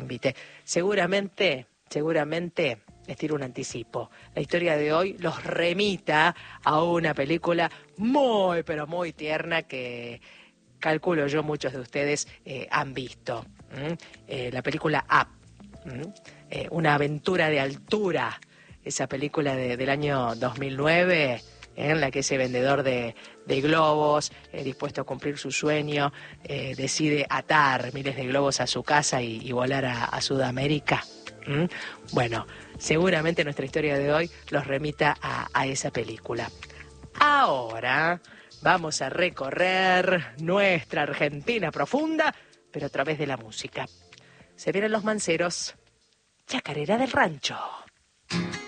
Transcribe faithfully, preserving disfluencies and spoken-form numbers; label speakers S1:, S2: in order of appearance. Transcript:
S1: invité. Seguramente, seguramente les tiro un anticipo. La historia de hoy los remita a una película muy, pero muy tierna que calculo yo muchos de ustedes eh, han visto. ¿Mm? Eh, la película Up. ¿Mm? Eh, una aventura de altura. Esa película de, del año dos mil nueve, eh, en la que ese vendedor de, de globos, eh, dispuesto a cumplir su sueño, eh, decide atar miles de globos a su casa y, y volar a, a Sudamérica. ¿Mm? Bueno, seguramente nuestra historia de hoy los remita a, a esa película. Ahora vamos a recorrer nuestra Argentina profunda, pero a través de la música. Se vienen los Manceros, Chacarera del Rancho.